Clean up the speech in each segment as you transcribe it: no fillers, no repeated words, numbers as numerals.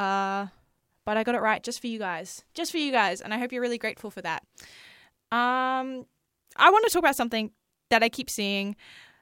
but I got it right just for you guys. Just for you guys. And I hope you're really grateful for that. I want to talk about something that I keep seeing.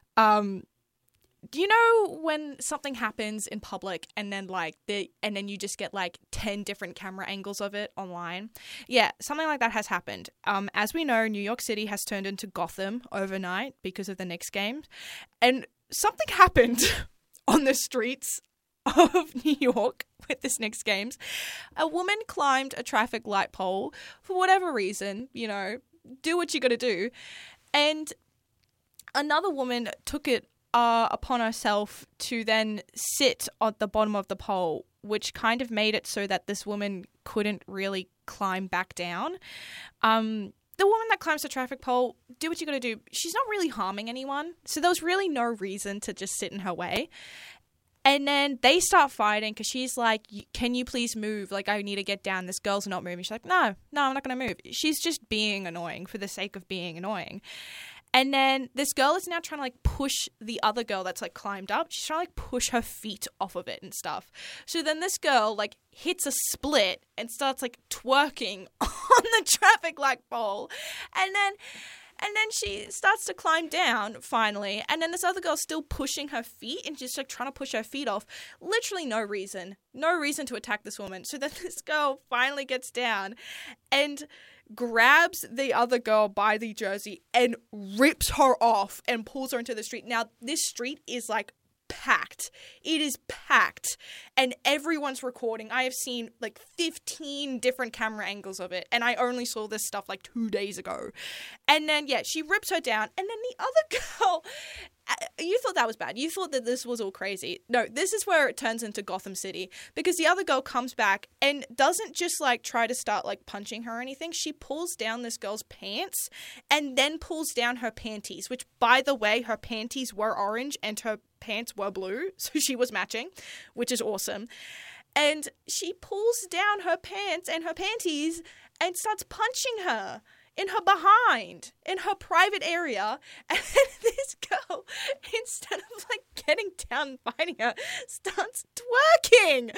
Do you know when something happens in public and then you just get 10 different camera angles of it online? Yeah, something like that has happened. As we know, New York City has turned into Gotham overnight because of the Knicks game. And something happened on the streets of New York with this Knicks games. A woman climbed a traffic light pole for whatever reason, do what you got to do. And another woman took it upon herself to then sit at the bottom of the pole, which kind of made it so that this woman couldn't really climb back down. The woman that climbs the traffic pole, do what you got to do. She's not really harming anyone, so there was really no reason to just sit in her way. And then they start fighting because she's like, can you please move? I need to get down. This girl's not moving. She's like, no, I'm not going to move. She's just being annoying for the sake of being annoying. And then this girl is now trying to push the other girl that's climbed up. She's trying to push her feet off of it and stuff. So then this girl hits a split and starts twerking on the traffic light pole. And then she starts to climb down finally. And then this other girl's still pushing her feet and just trying to push her feet off. Literally no reason. No reason to attack this woman. So then this girl finally gets down and grabs the other girl by the jersey and rips her off and pulls her into the street. Now, this street is packed. It is packed. And everyone's recording. I have seen 15 different camera angles of it. And I only saw this stuff 2 days ago. And then, yeah, she rips her down. And then the other girl, you thought that was bad. You thought that this was all crazy. No, this is where it turns into Gotham City. Because the other girl comes back and doesn't just try to start punching her or anything. She pulls down this girl's pants and then pulls down her panties. Which, by the way, her panties were orange and her pants were blue. So she was matching, which is awesome. And she pulls down her pants and her panties and starts punching her in her behind, in her private area. And this girl, instead of getting down and fighting her, starts twerking.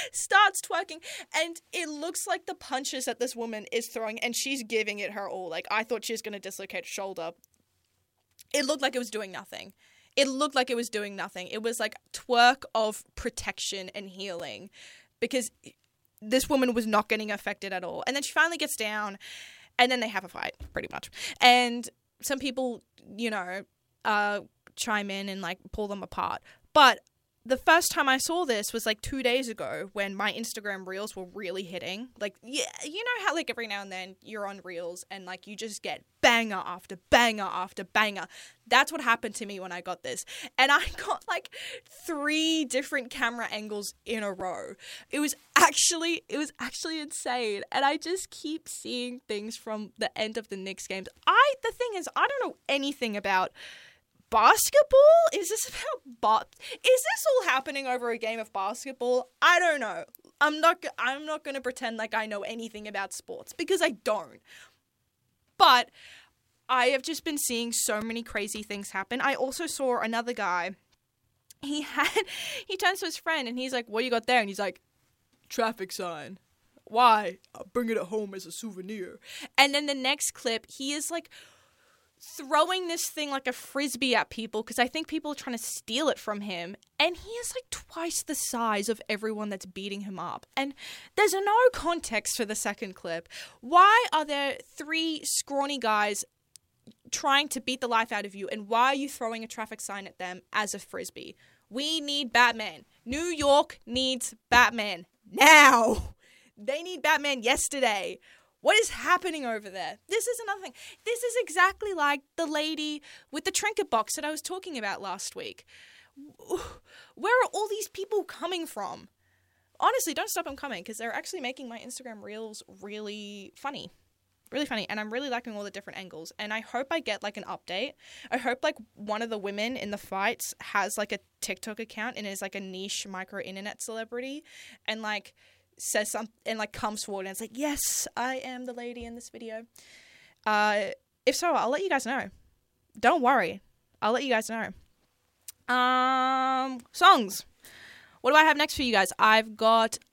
And it looks like the punches that this woman is throwing, and she's giving it her all. I thought she was going to dislocate her shoulder. It looked like it was doing nothing. It was twerk of protection and healing, because this woman was not getting affected at all. And then she finally gets down, and then they have a fight, pretty much. And some people, chime in and pull them apart. But the first time I saw this was 2 days ago, when my Instagram reels were really hitting. Yeah, you know how every now and then you're on reels and you just get banger after banger after banger. That's what happened to me when I got this. And I got 3 different camera angles in a row. It was actually insane. And I just keep seeing things from the end of the Knicks games. The thing is, I don't know anything about basketball. Is this all happening over a game of basketball? I don't know. I'm not going to pretend I know anything about sports, because I don't. But I have just been seeing so many crazy things happen. I also saw another guy. He turns to his friend and he's like, "What you got there?" And he's like, "Traffic sign." "Why?" "I'll bring it at home as a souvenir." And then the next clip, he is throwing this thing like a frisbee at people, because I think people are trying to steal it from him, and he is twice the size of everyone that's beating him up. And there's no context for the second clip. Why are there 3 scrawny guys trying to beat the life out of you, and why are you throwing a traffic sign at them as a frisbee? We need Batman. New York needs Batman now. They need Batman yesterday. What is happening over there? This is another thing. This is exactly like the lady with the trinket box that I was talking about last week. Where are all these people coming from? Honestly, don't stop them coming, because they're actually making my Instagram reels really funny. Really funny. And I'm really liking all the different angles. And I hope I get an update. I hope one of the women in the fights has a TikTok account and is a niche micro internet celebrity, and says something and comes forward and it's "Yes, I am the lady in this video." If so, I'll let you guys know. Don't worry, I'll let you guys know. Songs. What do I have next for you guys? I've got